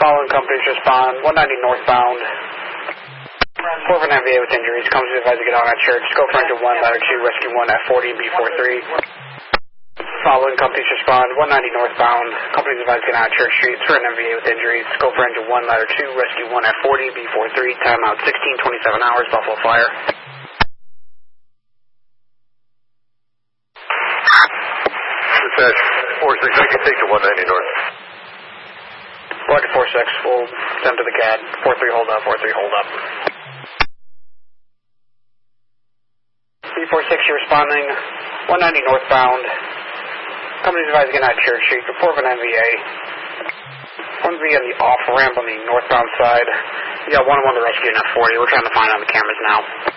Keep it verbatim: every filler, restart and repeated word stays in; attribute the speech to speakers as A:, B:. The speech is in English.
A: Following companies respond, one ninety northbound. four for nine V A with injuries. Companies advised to get on at church. Go for engine one, ladder two, rescue one, F forty, B forty-three. Following companies respond, one ninety northbound. Companies advised to get on at Church Street. For an M V A with injuries. Go for engine one, ladder two, rescue one, F forty, B forty-three. Timeout sixteen twenty-seven hours, Buffalo Fire.
B: Dispatch four six, I can take to one ninety north.
A: Roger four six, we'll send to the C A D. four three hold up, four three hold up. B forty-six, you're responding, one ninety northbound. Company's advised to get out of Church Street. Report of an M V A. one V on the off ramp on the northbound side. You got one oh one to rescue in F forty. We're trying to find on the cameras now.